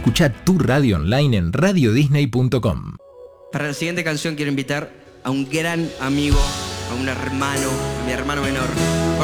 Escucha tu radio online en radiodisney.com. Para la siguiente canción quiero invitar a un gran amigo, a un hermano, a mi hermano menor.